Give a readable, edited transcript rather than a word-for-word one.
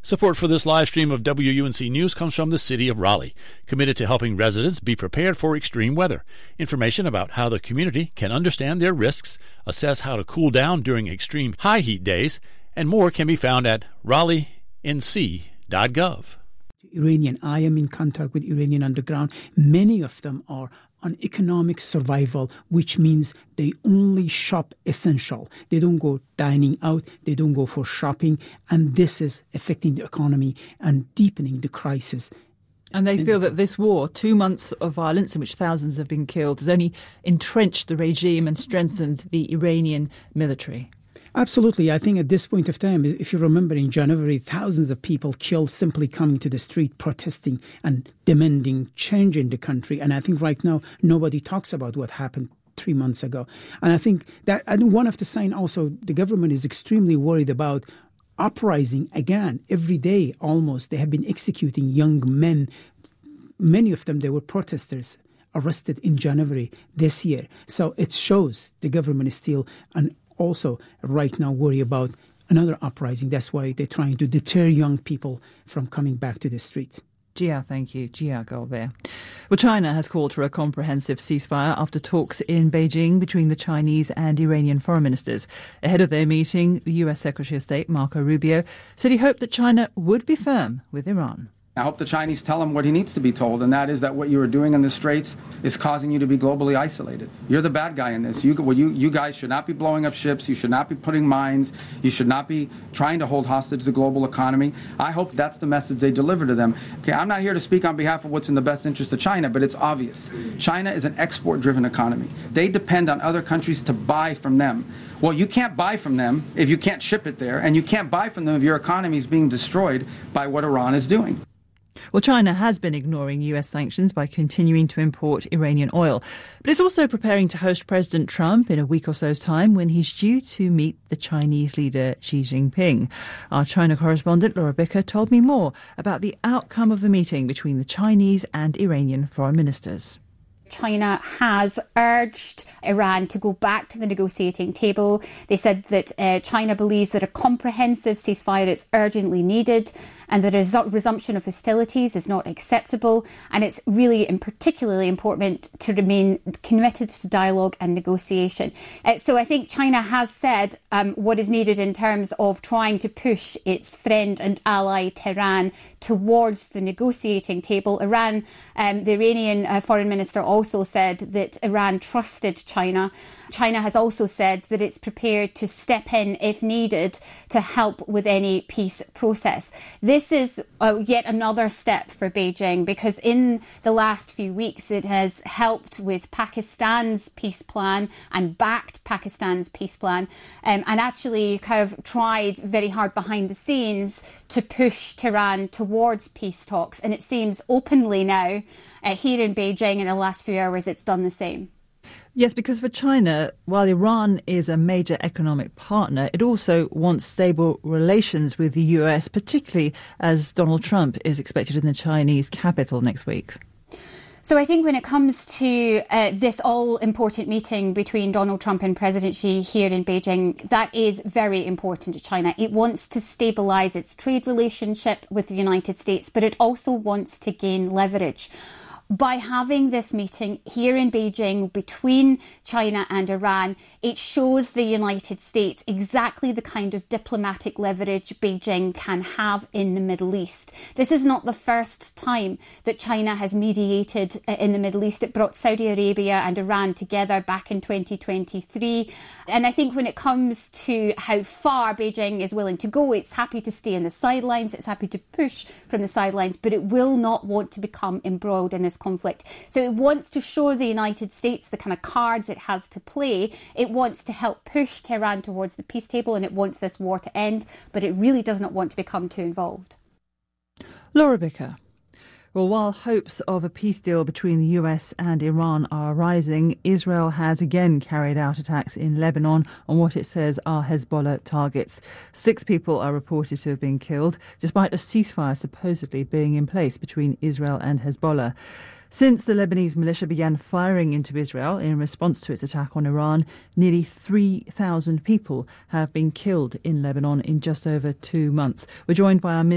Support for this live stream of WUNC News comes from the City of Raleigh, committed to helping residents be prepared for extreme weather. Information about how the community can understand their risks, assess how to cool down during extreme high heat days, and more can be found at raleighNC.gov. Iranian. I am in contact with Iranian underground. Many of them are on economic survival, which means they only shop essential. They don't go dining out. They don't go for shopping. And this is affecting the economy and deepening the crisis. And they feel that this war, 2 months of violence in which thousands have been killed, has only entrenched the regime and strengthened the Iranian military. Absolutely. I think at this point of time, if you remember in January, thousands of people killed simply coming to the street, protesting and demanding change in the country. And I think right now, nobody talks about what happened 3 months ago. And I think that one of the signs also, the government is extremely worried about uprising again. Every day, almost, they have been executing young men. Many of them, they were protesters arrested in January this year. So it shows the government is still also right now worry about another uprising. That's why they're trying to deter young people from coming back to the street. Jia, thank you. Jia Gul there. Well, China has called for a comprehensive ceasefire after talks in Beijing between the Chinese and Iranian foreign ministers. Ahead of their meeting, the US Secretary of State, Marco Rubio, said he hoped that China would be firm with Iran. I hope the Chinese tell him what he needs to be told, and that is that what you are doing in the Straits is causing you to be globally isolated. You're the bad guy in this. You guys should not be blowing up ships. You should not be putting mines. You should not be trying to hold hostage the global economy. I hope that's the message they deliver to them. Okay, I'm not here to speak on behalf of what's in the best interest of China, but it's obvious. China is an export-driven economy. They depend on other countries to buy from them. Well, you can't buy from them if you can't ship it there, and you can't buy from them if your economy is being destroyed by what Iran is doing. Well, China has been ignoring US sanctions by continuing to import Iranian oil. But it's also preparing to host President Trump in a week or so's time when he's due to meet the Chinese leader Xi Jinping. Our China correspondent Laura Bicker told me more about the outcome of the meeting between the Chinese and Iranian foreign ministers. China has urged Iran to go back to the negotiating table. They said that China believes that a comprehensive ceasefire is urgently needed and that a resumption of hostilities is not acceptable. And it's really and particularly important to remain committed to dialogue and negotiation. So I think China has said what is needed in terms of trying to push its friend and ally Tehran towards the negotiating table. Iran, the Iranian foreign minister also said that Iran trusted China. China has also said that it's prepared to step in if needed to help with any peace process. This is yet another step for Beijing because in the last few weeks it has helped with Pakistan's peace plan and backed Pakistan's peace plan and actually kind of tried very hard behind the scenes to push Tehran towards peace talks. And it seems openly now here in Beijing in the last few hours it's done the same. Yes, because for China, while Iran is a major economic partner, it also wants stable relations with the US, particularly as Donald Trump is expected in the Chinese capital next week. So I think when it comes to this all-important meeting between Donald Trump and President Xi here in Beijing, that is very important to China. It wants to stabilise its trade relationship with the United States, but it also wants to gain leverage. By having this meeting here in Beijing between China and Iran, it shows the United States exactly the kind of diplomatic leverage Beijing can have in the Middle East. This is not the first time that China has mediated in the Middle East. It brought Saudi Arabia and Iran together back in 2023. And I think when it comes to how far Beijing is willing to go, it's happy to stay on the sidelines, it's happy to push from the sidelines, but it will not want to become embroiled in this conflict. So it wants to show the United States the kind of cards it has to play. It wants to help push Tehran towards the peace table and it wants this war to end, but it really does not want to become too involved. Laura Bicker. Well, while hopes of a peace deal between the US and Iran are rising, Israel has again carried out attacks in Lebanon on what it says are Hezbollah targets. 6 people are reported to have been killed, despite a ceasefire supposedly being in place between Israel and Hezbollah. Since the Lebanese militia began firing into Israel in response to its attack on Iran, nearly 3,000 people have been killed in Lebanon in just over 2 months. We're joined by our